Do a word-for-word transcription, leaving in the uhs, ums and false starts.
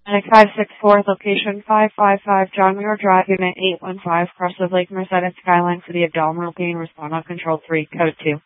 Medic five six four, location five five five John Muir Drive, Unit eight one five, Crest of Lake Merced Skyline, City of Delmar, being respond on Control three, Code two.